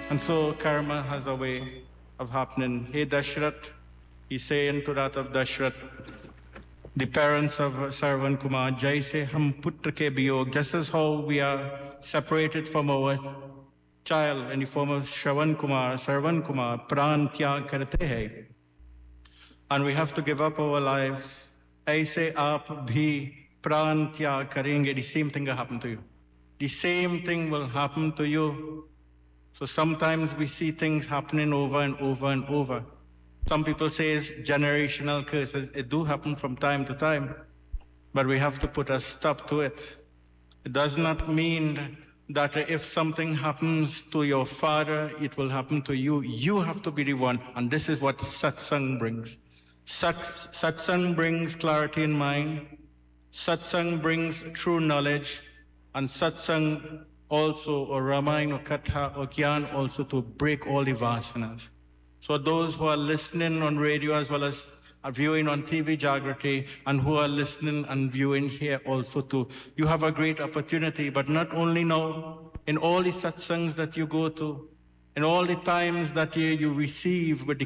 And so karma has a way of happening. Hey Dashrath, he's saying to that of Dashrath, the parents of Sarvan Kumar, Jai se hum putra ke biyog, just as how we are separated from our child in the form of Shravan Kumar, Sarvan Kumar, pran tyag karte hai. And we have to give up our lives. Aise aap bhi pran tyag karenge, the same thing will happen to you. The same thing will happen to you. So sometimes we see things happening over and over and over. Some people say it's generational curses. It do happen from time to time, but we have to put a stop to it. It does not mean that if something happens to your father, it will happen to you. You have to be the one, and this is what satsang brings. Satsang brings clarity in mind. Satsang brings true knowledge, and satsang also, or Ramayana, or Katha, or Gyan, also to break all the vasanas. So those who are listening on radio as well as are viewing on TV Jagrati, and who are listening and viewing here also too, you have a great opportunity, but not only now, in all the satsangs that you go to, in all the times that you receive with the